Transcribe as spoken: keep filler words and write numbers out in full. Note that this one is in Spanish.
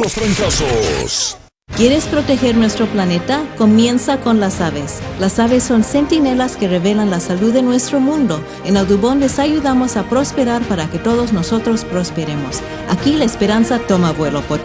los trancazos. ¿Quieres proteger nuestro planeta? Comienza con las aves. Las aves son centinelas que revelan la salud de nuestro mundo. En Audubon les ayudamos a prosperar para que todos nosotros prosperemos. Aquí la esperanza toma vuelo. Porque